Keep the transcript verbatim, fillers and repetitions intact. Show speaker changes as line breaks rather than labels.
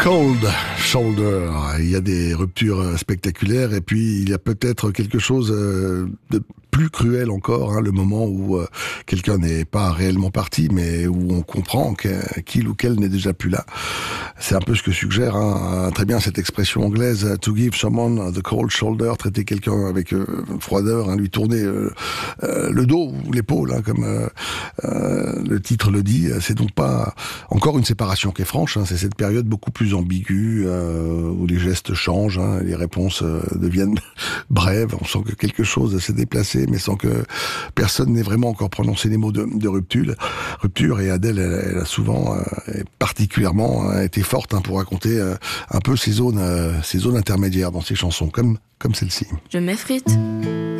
Cold Shoulder. Il y a des ruptures spectaculaires et puis il y a peut-être quelque chose de plus cruel encore, hein, le moment où euh, quelqu'un n'est pas réellement parti, mais où on comprend qu'il ou qu'elle n'est déjà plus là. C'est un peu ce que suggère hein, très bien cette expression anglaise « to give someone the cold shoulder », traiter quelqu'un avec euh, froideur, hein, lui tourner euh, euh, le dos ou l'épaule, hein, comme euh, euh, le titre le dit. C'est donc pas encore une séparation qui est franche, hein, c'est cette période beaucoup plus ambiguë, euh, où les gestes changent, hein, les réponses euh, deviennent brèves, on sent que quelque chose s'est déplacé, mais sans que personne n'ait vraiment encore prononcé les mots de, de rupture. Rupture, et Adèle, elle, elle a souvent, euh, et particulièrement, euh, été forte hein, pour raconter euh, un peu ces zones, euh, ces zones intermédiaires dans ses chansons, comme, comme celle-ci.
Je m'effrite